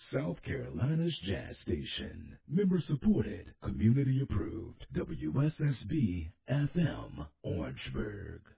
South Carolina's jazz station. Member supported, community approved. WSSB FM, Orangeburg.